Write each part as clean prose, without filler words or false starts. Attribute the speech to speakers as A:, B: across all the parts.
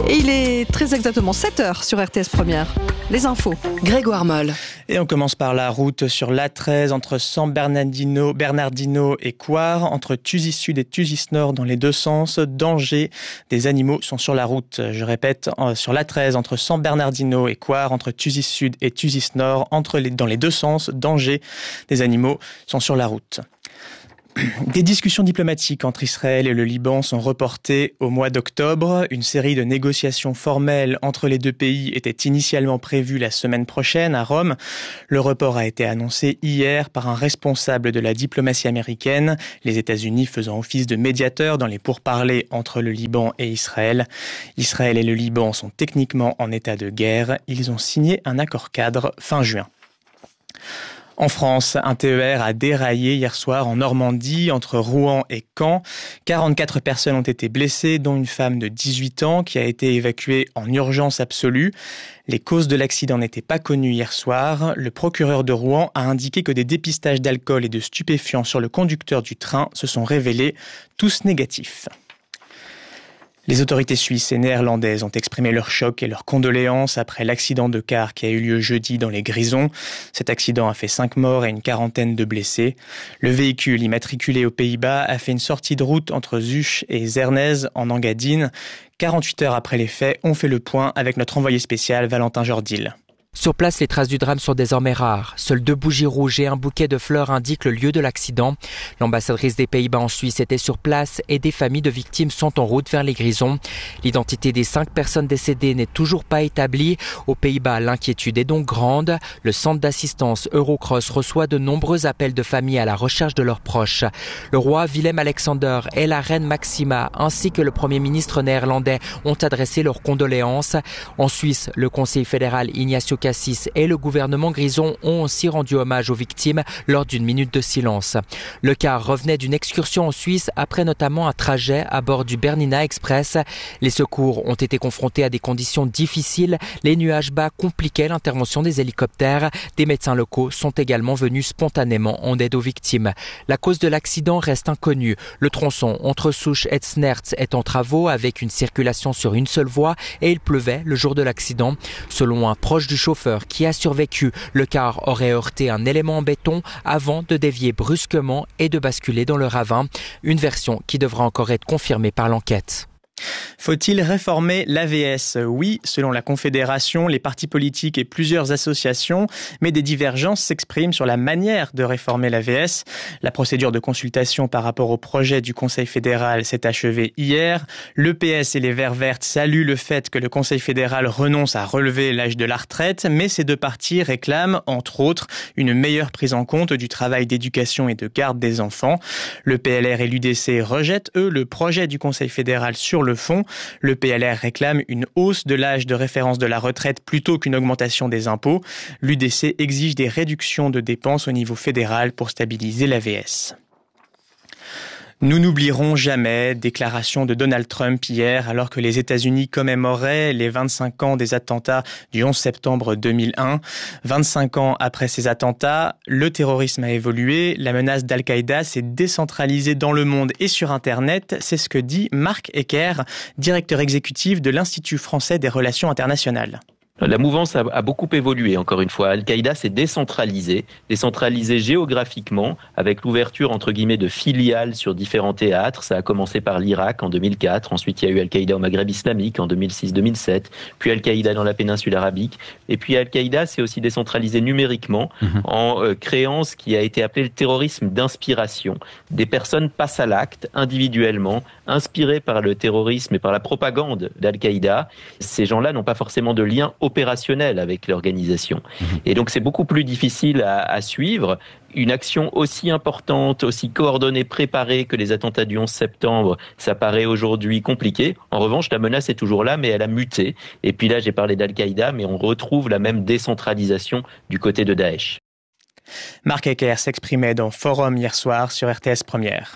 A: Et il est très exactement 7h sur RTS Première. Les infos.
B: Grégoire Moll.
C: Et on commence par la route sur l'A13 entre San Bernardino et Coire, entre Thusis Sud et Thusis Nord dans les deux sens. Danger, des animaux sont sur la route. Je répète, sur l'A13 entre San Bernardino et Coire, entre Thusis Sud et Thusis Nord, dans les deux sens. Danger, des animaux sont sur la route. Des discussions diplomatiques entre Israël et le Liban sont reportées au mois d'octobre. Une série de négociations formelles entre les deux pays était initialement prévue la semaine prochaine à Rome. Le report a été annoncé hier par un responsable de la diplomatie américaine, les États-Unis faisant office de médiateur dans les pourparlers entre le Liban et Israël. Israël et le Liban sont techniquement en état de guerre. Ils ont signé un accord-cadre fin juin. En France, un TER a déraillé hier soir en Normandie, entre Rouen et Caen. 44 personnes ont été blessées, dont une femme de 18 ans qui a été évacuée en urgence absolue. Les causes de l'accident n'étaient pas connues hier soir. Le procureur de Rouen a indiqué que des dépistages d'alcool et de stupéfiants sur le conducteur du train se sont révélés, tous négatifs. Les autorités suisses et néerlandaises ont exprimé leur choc et leurs condoléances après l'accident de car qui a eu lieu jeudi dans les Grisons. Cet accident a fait 5 morts et une quarantaine de blessés. Le véhicule immatriculé aux Pays-Bas a fait une sortie de route entre Zuch et Zernez en Engadine. 48 heures après les faits, on fait le point avec notre envoyé spécial Valentin Jordil.
D: Sur place, les traces du drame sont désormais rares. Seules 2 bougies rouges et un bouquet de fleurs indiquent le lieu de l'accident. L'ambassadrice des Pays-Bas en Suisse était sur place et des familles de victimes sont en route vers les Grisons. L'identité des 5 personnes décédées n'est toujours pas établie. Aux Pays-Bas, l'inquiétude est donc grande. Le centre d'assistance Eurocross reçoit de nombreux appels de familles à la recherche de leurs proches. Le roi Willem-Alexander et la reine Maxima ainsi que le premier ministre néerlandais ont adressé leurs condoléances. En Suisse, le conseil fédéral Ignacio Cassis et le gouvernement Grison ont aussi rendu hommage aux victimes lors d'une minute de silence. Le car revenait d'une excursion en Suisse après notamment un trajet à bord du Bernina Express. Les secours ont été confrontés à des conditions difficiles. Les nuages bas compliquaient l'intervention des hélicoptères. Des médecins locaux sont également venus spontanément en aide aux victimes. La cause de l'accident reste inconnue. Le tronçon entre Souche et Snertz est en travaux avec une circulation sur une seule voie et il pleuvait le jour de l'accident. Selon un proche du chauffeur qui a survécu, le car aurait heurté un élément en béton avant de dévier brusquement et de basculer dans le ravin. Une version qui devra encore être confirmée par l'enquête.
C: Faut-il réformer l'AVS ? Oui, selon la Confédération, les partis politiques et plusieurs associations, mais des divergences s'expriment sur la manière de réformer l'AVS. La procédure de consultation par rapport au projet du Conseil fédéral s'est achevée hier. Le PS et les Verts Vertes saluent le fait que le Conseil fédéral renonce à relever l'âge de la retraite, mais ces deux partis réclament, entre autres, une meilleure prise en compte du travail d'éducation et de garde des enfants. Le PLR et l'UDC rejettent, eux, le projet du Conseil fédéral sur le fond. Le PLR réclame une hausse de l'âge de référence de la retraite plutôt qu'une augmentation des impôts. L'UDC exige des réductions de dépenses au niveau fédéral pour stabiliser l'AVS. Nous n'oublierons jamais, déclaration de Donald Trump hier, alors que les États-Unis commémoraient les 25 ans des attentats du 11 septembre 2001. 25 ans après ces attentats, le terrorisme a évolué, la menace d'Al-Qaïda s'est décentralisée dans le monde et sur Internet. C'est ce que dit Marc Ecker, directeur exécutif de l'Institut français des relations internationales.
E: La mouvance a beaucoup évolué, encore une fois. Al-Qaïda s'est décentralisé géographiquement, avec l'ouverture, entre guillemets, de filiales sur différents théâtres. Ça a commencé par l'Irak en 2004, ensuite il y a eu Al-Qaïda au Maghreb islamique en 2006-2007, puis Al-Qaïda dans la péninsule arabique. Et puis Al-Qaïda s'est aussi décentralisé numériquement en créant ce qui a été appelé le terrorisme d'inspiration. Des personnes passent à l'acte individuellement, inspirées par le terrorisme et par la propagande d'Al-Qaïda. Ces gens-là n'ont pas forcément de lien opérationnel avec l'organisation. Et donc c'est beaucoup plus difficile à suivre. Une action aussi importante, aussi coordonnée, préparée que les attentats du 11 septembre, ça paraît aujourd'hui compliqué. En revanche, la menace est toujours là, mais elle a muté. Et puis là, j'ai parlé d'Al-Qaïda, mais on retrouve la même décentralisation du côté de Daesh.
C: Marc Ecker s'exprimait dans Forum hier soir sur RTS Première.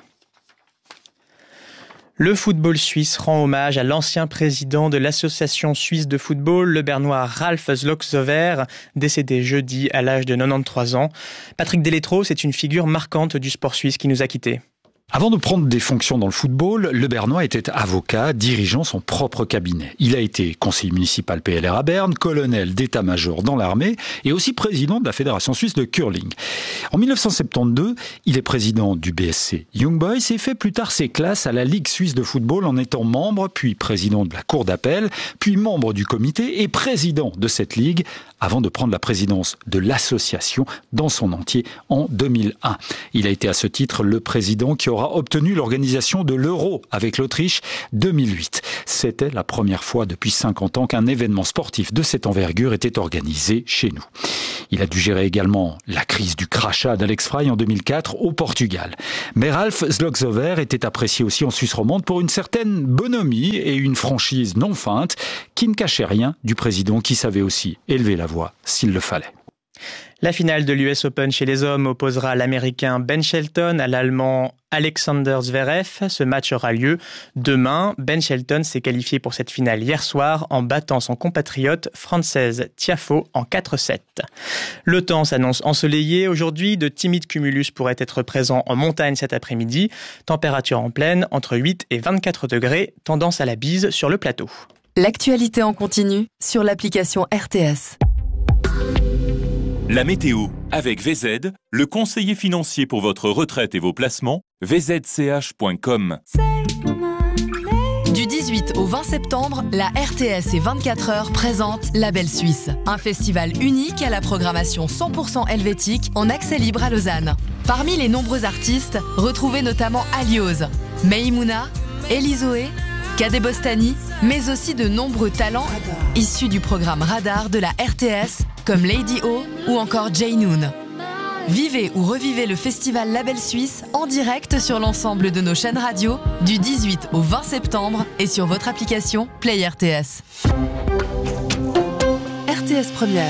C: Le football suisse rend hommage à l'ancien président de l'association suisse de football, le Bernois Ralf Zlocksover, décédé jeudi à l'âge de 93 ans. Patrick Deletro, c'est une figure marquante du sport suisse qui nous a quittés.
B: Avant de prendre des fonctions dans le football, le Bernois était avocat, dirigeant son propre cabinet. Il a été conseiller municipal PLR à Berne, colonel d'état-major dans l'armée et aussi président de la Fédération suisse de curling. En 1972, il est président du BSC Young Boys et fait plus tard ses classes à la Ligue suisse de football en étant membre, puis président de la Cour d'appel, puis membre du comité et président de cette ligue avant de prendre la présidence de l'association dans son entier en 2001. Il a été à ce titre le président qui aura obtenu l'organisation de l'Euro avec l'Autriche 2008. C'était la première fois depuis 50 ans qu'un événement sportif de cette envergure était organisé chez nous. Il a dû gérer également la crise du crachat d'Alex Frey en 2004 au Portugal. Mais Ralf Zlogzover était apprécié aussi en Suisse romande pour une certaine bonhomie et une franchise non feinte qui ne cachait rien du président qui savait aussi élever la voix s'il le fallait.
C: La finale de l'US Open chez les hommes opposera l'Américain Ben Shelton à l'Allemand Alexander Zverev. Ce match aura lieu demain. Ben Shelton s'est qualifié pour cette finale hier soir en battant son compatriote Frances Tiafoe en 4-7. Le temps s'annonce ensoleillé. Aujourd'hui, de timides cumulus pourraient être présents en montagne cet après-midi. Température en plaine entre 8 et 24 degrés. Tendance à la bise sur le plateau.
F: L'actualité en continu sur l'application RTS.
G: La météo avec VZ, le conseiller financier pour votre retraite et vos placements, vzch.com.
F: Du 18 au 20 septembre, la RTS et 24 heures présente La Belle Suisse, un festival unique à la programmation 100% helvétique en accès libre à Lausanne. Parmi les nombreux artistes, retrouvez notamment Alioz, Meimouna, Elizoé, Kadé Bostani, mais aussi de nombreux talents issus du programme Radar de la RTS, comme Lady O ou encore Jay Noon. Vivez ou revivez le festival La Belle Suisse en direct sur l'ensemble de nos chaînes radio du 18 au 20 septembre et sur votre application Play RTS. RTS Première,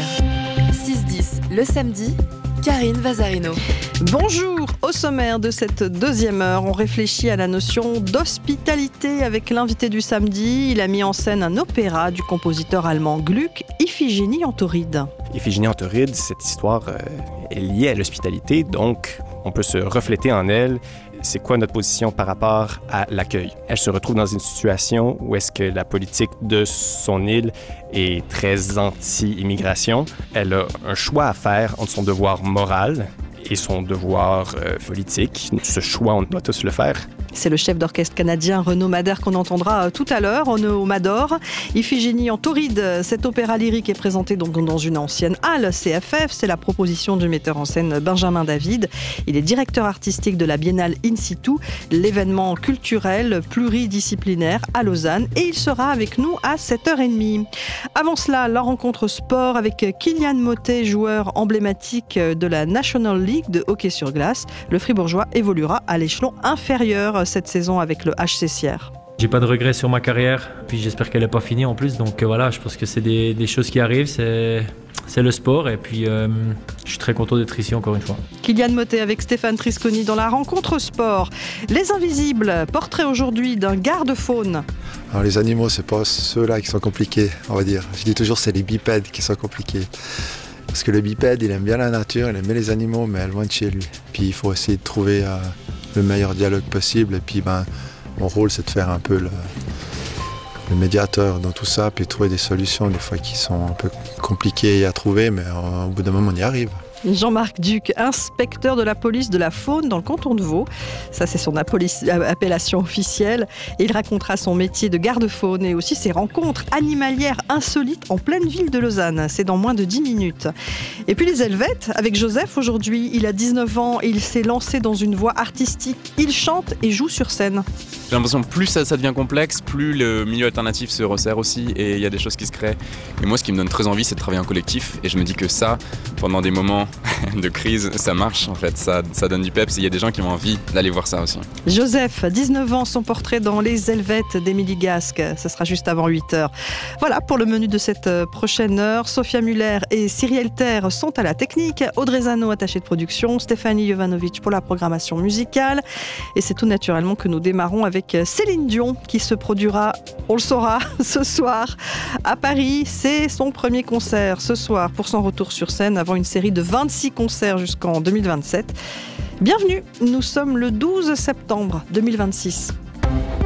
F: 6-10 le samedi, Karine Vazarino.
A: Bonjour, au sommaire de cette deuxième heure, on réfléchit à la notion d'hospitalité avec l'invité du samedi. Il a mis en scène un opéra du compositeur allemand Gluck, Iphigénie en Tauride.
H: Iphigénie en Tauride, cette histoire est liée à l'hospitalité, donc on peut se refléter en elle. C'est quoi notre position par rapport à l'accueil? Elle se retrouve dans une situation où est-ce que la politique de son île est très anti-immigration. Elle a un choix à faire entre son devoir moral et son devoir politique. Ce choix, on doit tous le faire.
A: C'est le chef d'orchestre canadien Renaud Madère qu'on entendra tout à l'heure, Renaud Mador. Iphigénie en Tauride, cet opéra lyrique est présenté donc dans une ancienne halle CFF. C'est la proposition du metteur en scène Benjamin David. Il est directeur artistique de la Biennale In Situ, l'événement culturel pluridisciplinaire à Lausanne. Et il sera avec nous à 7h30. Avant cela, la rencontre sport avec Kylian Motet, joueur emblématique de la National League de hockey sur glace. Le Fribourgeois évoluera à l'échelon inférieur cette saison avec le HC Sierre.
I: J'ai pas de regrets sur ma carrière, puis j'espère qu'elle n'est pas finie en plus, donc voilà, je pense que c'est des choses qui arrivent, c'est le sport, et puis je suis très content d'être ici encore une fois.
A: Kylian Motet avec Stéphane Trisconi dans la rencontre sport. Les Invisibles, portrait aujourd'hui d'un garde-faune.
J: Alors les animaux, c'est pas ceux-là qui sont compliqués, on va dire. Je dis toujours c'est les bipèdes qui sont compliqués. Parce que le bipède, il aime bien la nature, il aime bien les animaux, mais loin de chez lui. Puis il faut essayer de trouver le meilleur dialogue possible. Et puis mon rôle, c'est de faire un peu le médiateur dans tout ça, puis trouver des solutions des fois qui sont un peu compliquées à trouver, mais au bout d'un moment, on y arrive.
A: Jean-Marc Duc, inspecteur de la police de la faune dans le canton de Vaud. Ça, c'est son appellation officielle. Et il racontera son métier de garde-faune et aussi ses rencontres animalières insolites en pleine ville de Lausanne. C'est dans moins de 10 minutes. Et puis les Helvètes, avec Joseph aujourd'hui. Il a 19 ans et il s'est lancé dans une voie artistique. Il chante et joue sur scène.
K: J'ai l'impression que plus ça devient complexe, plus le milieu alternatif se resserre aussi et il y a des choses qui se créent. Et moi, ce qui me donne très envie, c'est de travailler en collectif. Et je me dis que ça, pendant des moments de crise, ça marche en fait, ça donne du peps et il y a des gens qui ont envie d'aller voir ça aussi.
A: Joseph, 19 ans, son portrait dans Les Helvètes d'Émilie Gasque, ce sera juste avant 8h. Voilà pour le menu de cette prochaine heure. Sophia Muller et Cyrielle Terre sont à la technique, Audrey Zano, attachée de production, Stéphanie Jovanovic pour la programmation musicale. Et c'est tout naturellement que nous démarrons avec Céline Dion qui se produira, on le saura, ce soir à Paris. C'est son premier concert ce soir pour son retour sur scène avant une série de 26 concerts jusqu'en 2027. Bienvenue, nous sommes le 12 septembre 2026.